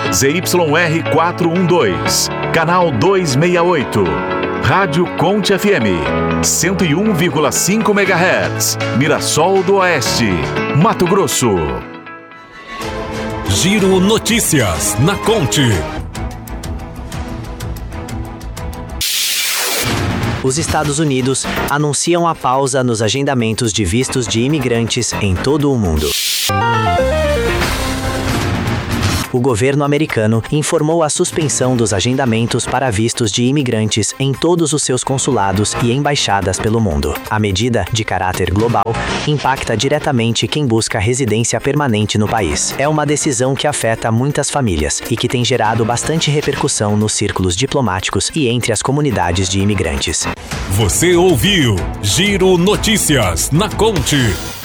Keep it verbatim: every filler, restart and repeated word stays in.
Z Y R quatrocentos e doze, canal duzentos e sessenta e oito. Rádio Conte F M, cento e um vírgula cinco megahertz, Mirassol do Oeste, Mato Grosso. Giro Notícias na Conte. Os Estados Unidos anunciam a pausa nos agendamentos de vistos de imigrantes em todo o mundo. O governo americano informou a suspensão dos agendamentos para vistos de imigrantes em todos os seus consulados e embaixadas pelo mundo. A medida, de caráter global, impacta diretamente quem busca residência permanente no país. É uma decisão que afeta muitas famílias e que tem gerado bastante repercussão nos círculos diplomáticos e entre as comunidades de imigrantes. Você ouviu Giro Notícias na Conte.